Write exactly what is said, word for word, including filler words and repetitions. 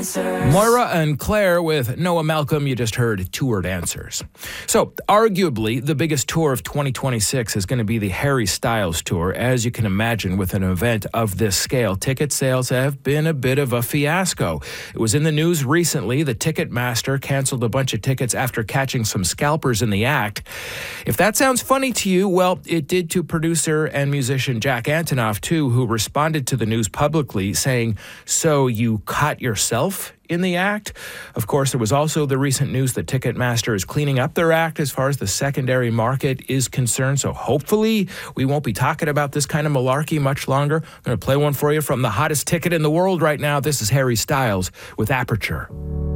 Answers. Moira and Claire with Noah Malcolm. You just heard Two Word Answers. So, arguably, the biggest tour of twenty twenty-six is going to be the Harry Styles Tour. As you can imagine, with an event of this scale, ticket sales have been a bit of a fiasco. It was in the news recently. The Ticketmaster canceled a bunch of tickets after catching some scalpers in the act. If that sounds funny to you, well, it did to producer and musician Jack Antonoff, too, who responded to the news publicly saying, "So you caught yourself in the act?" Of course, there was also the recent news that Ticketmaster is cleaning up their act as far as the secondary market is concerned. So hopefully we won't be talking about this kind of malarkey much longer. I'm going to play one for you from the hottest ticket in the world right now. This is Harry Styles with Aperture.